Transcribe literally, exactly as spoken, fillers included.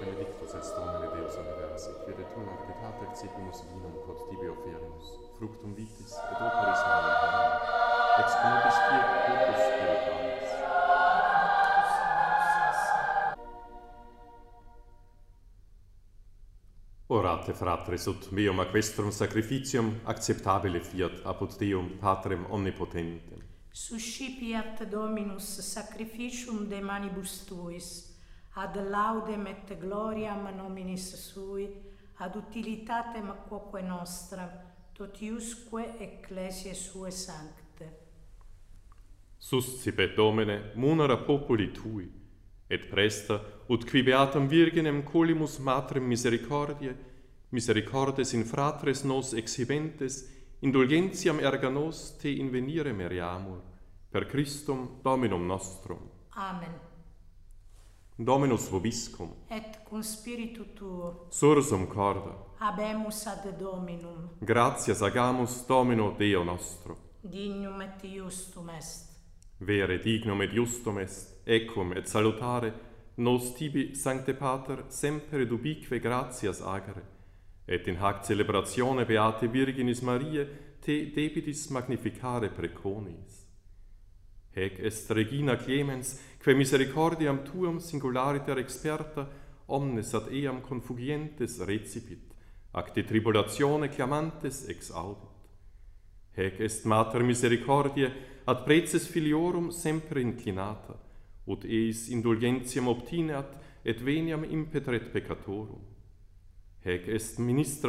benedictus est nomine Deus omniversi, qui de tu noctitate excipimus vinum quod tibi offerimus, fructum vitis et operis mali hominum, ex conopis fiat corpus spiritualis. Orate, fratres, ut meum aquestrum sacrificium acceptabile fiat apud Deum Patrem omnipotentem. Suscipiat Dominus sacrificium de manibus tuis, ad laudem et gloriam nominis sui, ad utilitatem quoque nostram, totiusque ecclesiae sue sancte. Suscipet Domine munera populi tui, et presta, ut qui beatam Virginem colimus matrem misericordiae, misericordes in fratres nos exhibentes, indulgentiam erga nos te invenire meriamur, per Christum Dominum nostrum. Amen. Dominus vobiscum. Et cum spiritu tuo. Sursum corda. Habemus ad Dominum. Gratias agamus Domino Deo nostro. Dignum et iustum est. Vere dignum et justum est, ecum et salutare, nos tibi, Sancte Pater, semper dubique gratias agere, et in hac celebratione Beate Virginis Mariae te debitis magnificare preconis. Hec est Regina Clemens, que misericordiam tuam singulariter experta, omnes ad eam confugientes recipit, ac de tribulatione clamantes ex audit. Hec est Mater misericordiae, ad preces filiorum sempre inclinata, ut eis indulgentiam obtineat et veniam impetret peccatorum. Hec est ministra